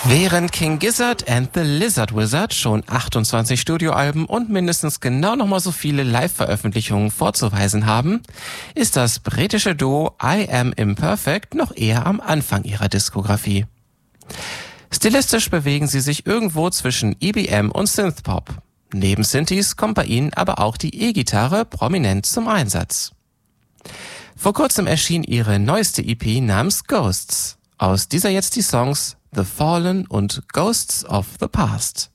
Während King Gizzard and the Lizard Wizard schon 28 Studioalben und mindestens genau nochmal so viele Live-Veröffentlichungen vorzuweisen haben, ist das britische Duo I Am Imperfect noch eher am Anfang ihrer Diskografie. Stilistisch bewegen sie sich irgendwo zwischen EBM und Synthpop. Neben Synthes kommt bei ihnen aber auch die E-Gitarre prominent zum Einsatz. Vor kurzem erschien ihre neueste EP namens Ghosts. Aus dieser jetzt die Songs The Fallen und Ghosts of the Past.